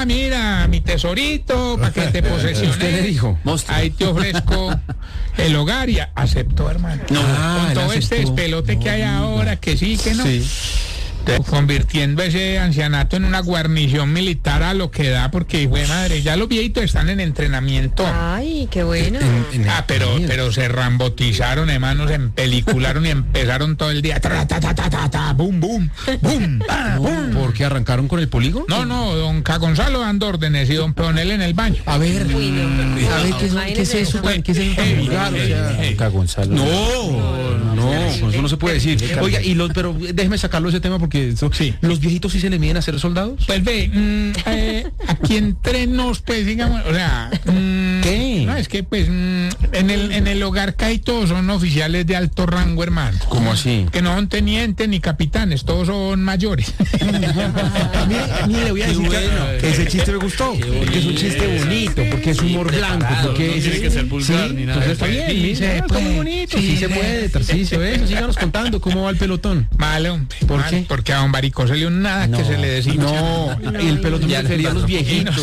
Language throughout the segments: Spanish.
Ah, mira, mi tesorito, para que te posesiones. ¿Usted le dijo? Ahí te ofrezco el hogar y aceptó, hermano. Con todo este despelote que hay ahora, que sí, que no. Sí. Convirtiendo ese ancianato en una guarnición militar a lo que da, porque fue madre, ya los viejitos están en entrenamiento. Ay, qué bueno. Pero se rambotizaron, hermanos, se empelicularon y empezaron todo el día. Boom, boom, boom, boom. ¿Por qué arrancaron con el polígono? No, don Gonzalo dando órdenes y don Peonel en el baño. A ver, ¿qué es eso? ¿Qué es eso tan vulgar? No, eso no se puede decir. Oiga, pero déjeme sacarlo de ese tema porque los viejitos sí se le miden a ser soldados. Pues ve, aquí entre nos, pues digamos, o sea, ¿qué? No, es que pues en el hogar que hay todos son oficiales de alto rango, hermano. ¿Cómo así? Que no son tenientes ni capitanes, todos son mayores. Mire, le voy a decir que ese chiste me gustó, porque es un chiste bonito, porque es humor blanco, porque no tiene que ser vulgar ni nada. Entonces está bien, está muy bonito. Sí se puede, Tarcisio, eso, síganos contando cómo va el pelotón. Malo, ¿por qué? Porque a don Baricó le nada que se le decía. No, el pelotón ya refería a los viejitos.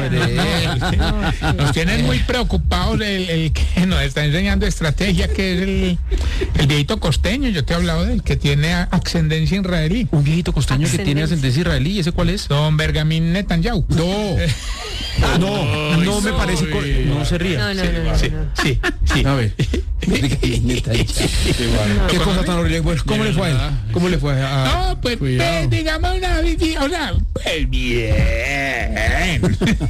Nos tienen muy preocupados el que nos está enseñando estrategia, que es el viejito costeño. Yo te he hablado de él, que tiene ascendencia israelí. Un viejito costeño que tiene ascendencia israelí, ¿ese cuál es? Don Benjamín Netanyahu. No me parece. No se ría. No. Sí. A ver. ¿Qué cosa tan horrible? Bueno, ¿cómo le fue a él? ¿Cómo le fue a...? No, pues digamos una... O sea, pues bien.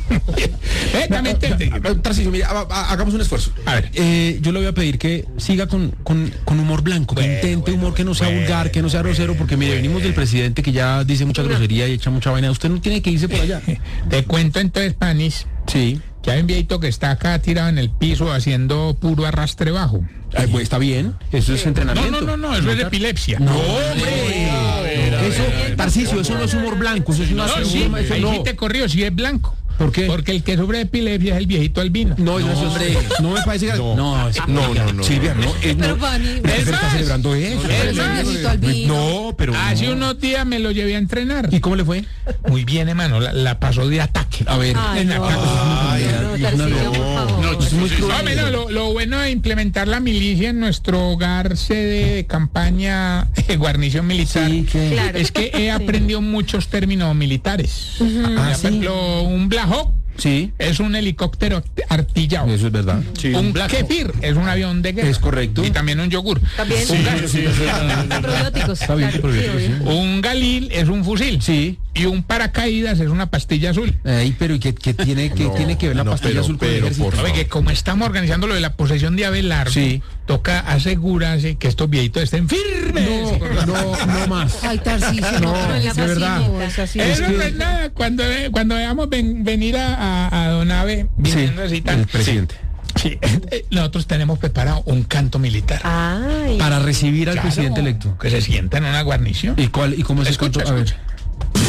Tarcisio, mira, hagamos un esfuerzo. A ver. Yo le voy a pedir que siga con humor blanco, que intente humor que no sea vulgar, que no sea grosero, porque mire, venimos del presidente que ya dice mucha grosería y echa mucha vaina. Usted no tiene que irse por allá. Te cuento entonces, Panis. Sí. Que hay un viejito que está acá tirado en el piso haciendo puro arrastre bajo. Pues está bien, eso es entrenamiento. No, eso es epilepsia. No, hombre. Eso, Tarcisio, eso no es humor blanco, eso es una... Sí te corrió, sí es blanco. ¿Por qué? Porque el que sufre de epilepsia es el viejito albino. No, hombre, no me parece que... No, Silvia, no. Pero Fanny, está celebrando eso. No, pero... Hace unos días me lo llevé a entrenar. ¿Y cómo le fue? Muy bien, hermano, la pasó de ataque. A ver. Lo bueno de implementar la milicia en nuestro hogar sede de campaña guarnición militar es que he aprendido muchos términos militares. Por ejemplo, un Black Hawk es un helicóptero artillado. Eso es verdad. Un kefir es un avión de guerra. Es correcto. Y también un yogur. También. Probióticos. Un galil es un fusil. Sí. Y un paracaídas es una pastilla azul. Pero ¿qué tiene que ver la pastilla azul con el ejército? Oye, que como estamos organizando lo de la posesión de Abelardo, toca asegurarse que estos viejitos estén firmes. No más. Ay, Tarcisio, no, es verdad. Eso no es nada. Cuando veamos venir a Don Abe, viniendo así tan... El presidente. Sí, nosotros tenemos preparado un canto militar. Para recibir al presidente electo. Que se sienta en una guarnición. ¿Y cómo es el canto? A ver.